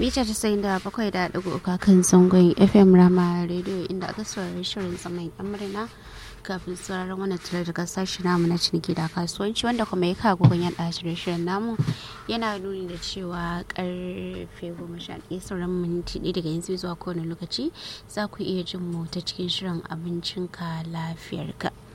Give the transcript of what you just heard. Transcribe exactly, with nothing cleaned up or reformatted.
mita casa'in da bakwai da ɗigo uku kan zangon F M Rama Radio inda aka saurari shirin zaman yan murna kafin sauraron wannan tare daga sashi namu na ciniki da kasuwanci wanda kuma ya kawo gogon yan ɗashi shirin namu yana nuni da cewa karfe goma sha ɗaya sauran minti ɗaya daga yanzu zuwa kowane lokaci za ku iya jin mu ta cikin shirin abincinka lafiyarka.